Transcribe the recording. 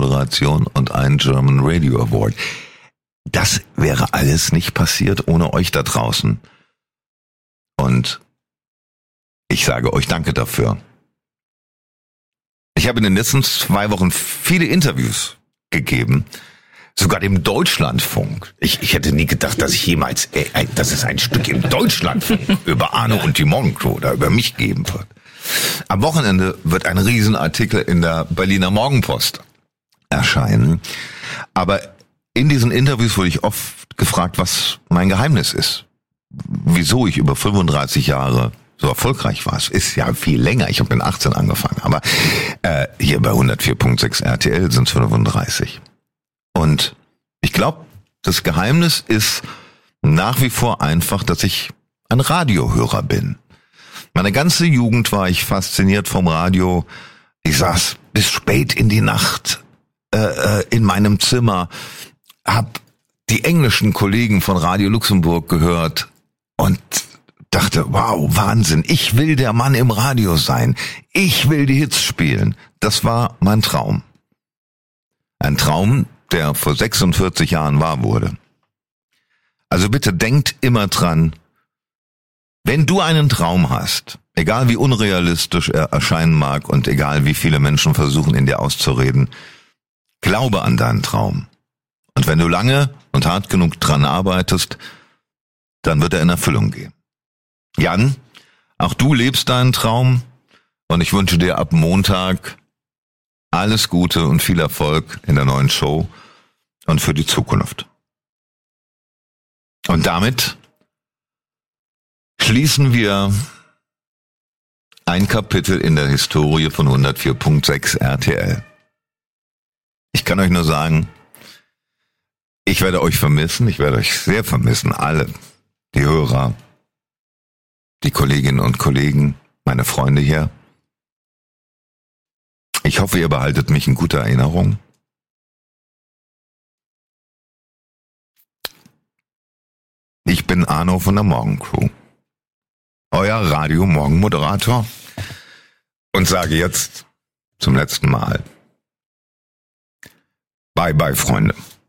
Moderation und einen German Radio Award. Das wäre alles nicht passiert ohne euch da draußen. Und ich sage euch danke dafür. Ich habe in den letzten 2 Wochen viele Interviews gegeben, sogar dem Deutschlandfunk. Ich hätte nie gedacht, dass ich jemals, dass es ein Stück im Deutschlandfunk über Arno und die Morgencrew oder über mich geben wird. Am Wochenende wird ein Riesenartikel in der Berliner Morgenpost erscheinen. Aber in diesen Interviews wurde ich oft gefragt, was mein Geheimnis ist. Wieso ich über 35 Jahre so erfolgreich war. Es ist ja viel länger. Ich habe mit 18 angefangen. Aber hier bei 104.6 RTL sind es 35. Und ich glaube, das Geheimnis ist nach wie vor einfach, dass ich ein Radiohörer bin. Meine ganze Jugend war ich fasziniert vom Radio. Ich saß bis spät in die Nacht in meinem Zimmer, hab die englischen Kollegen von Radio Luxemburg gehört und dachte, wow, Wahnsinn, ich will der Mann im Radio sein. Ich will die Hits spielen. Das war mein Traum. Ein Traum, der vor 46 Jahren wahr wurde. Also bitte denkt immer dran, wenn du einen Traum hast, egal wie unrealistisch er erscheinen mag und egal wie viele Menschen versuchen, in dir auszureden, glaube an deinen Traum. Und wenn du lange und hart genug dran arbeitest, dann wird er in Erfüllung gehen. Jan, auch du lebst deinen Traum und ich wünsche dir ab Montag alles Gute und viel Erfolg in der neuen Show und für die Zukunft. Und damit schließen wir ein Kapitel in der Historie von 104.6 RTL. Ich kann euch nur sagen, ich werde euch vermissen, ich werde euch sehr vermissen, alle, die Hörer, die Kolleginnen und Kollegen, meine Freunde hier. Ich hoffe, ihr behaltet mich in guter Erinnerung. Ich bin Arno von der Morgencrew, euer Radio-Morgen-Moderator und sage jetzt zum letzten Mal Bye, bye, Freunde.